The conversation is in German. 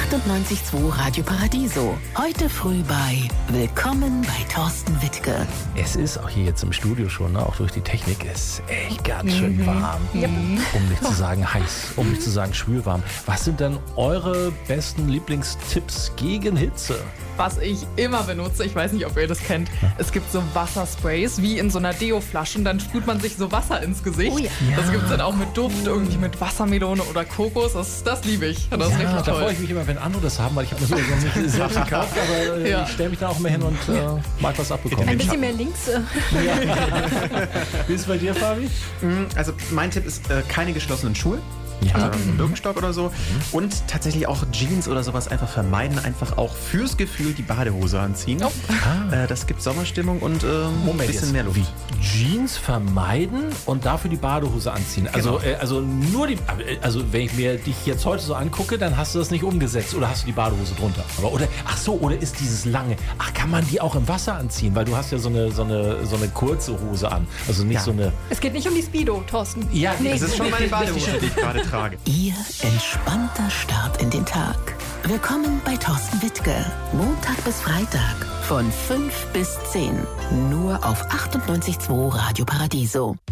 98.2 Radio Paradiso. Heute früh bei Willkommen bei Thorsten Wittke. Es ist auch hier jetzt im Studio schon, ne, auch durch die Technik, ist echt ganz schön warm. Um nicht zu sagen heiß, um nicht zu sagen schwülwarm. Was sind denn eure besten Lieblingstipps gegen Hitze? Was ich immer benutze, ich weiß nicht, ob ihr das kennt, es gibt so Wassersprays, wie in so einer Deo-Flasche und dann sprüht man sich so Wasser ins Gesicht. Oh ja. Das gibt es dann auch mit Duft, irgendwie mit Wassermelone oder Kokos, das liebe ich. Das ist richtig da toll. freue ich mich immer, wenn andere das haben, weil ich habe mir so nicht selbst gekauft, aber ich stelle mich da auch immer hin und mag was abbekommen. Ein bisschen mehr links. Wie ist es bei dir, Fabi? Also mein Tipp ist keine geschlossenen Schuhe. Also Birkenstock oder so. Und tatsächlich auch Jeans oder sowas einfach vermeiden. Einfach auch fürs Gefühl die Badehose anziehen. Oh. Das gibt Sommerstimmung und ein bisschen mehr Luft. Wie? Jeans vermeiden und dafür die Badehose anziehen. Also, Genau. also wenn ich mir dich jetzt heute so angucke, dann hast du das nicht umgesetzt. Oder hast du die Badehose drunter? Oder ist dieses lange? Kann man die auch im Wasser anziehen? Weil du hast ja so eine kurze Hose an. Also nicht so eine... Es geht nicht um die Speedo, Thorsten. Ja, Das ist schon meine Badehose, die ich gerade trage. Ihr entspannter Start in den Tag. Willkommen bei Thorsten Wittke. Montag bis Freitag von 5 bis 10. Nur auf 98.2 Radio Paradiso.